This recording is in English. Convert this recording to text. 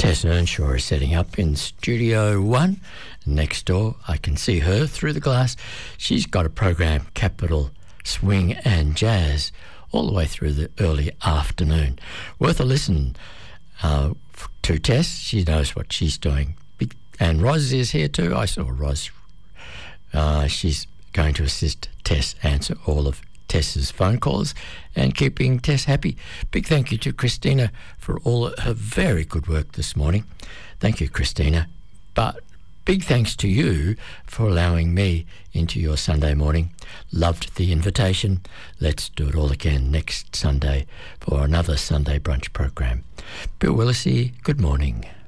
Tess Earnshaw is setting up in Studio 1. Next door, I can see her through the glass. She's got a program, Capital Swing and Jazz, all the way through the early afternoon. Worth a listen to Tess. She knows what she's doing. And Roz is here too. I saw Roz. She's going to assist Tess answer all of Tess's phone calls and keeping Tess happy. Big thank you to Christina for all her very good work this morning. Thank you, Christina. But big thanks to you for allowing me into your Sunday morning. Loved the invitation. Let's do it all again next Sunday for another Sunday brunch program. Bill Willisey, good morning.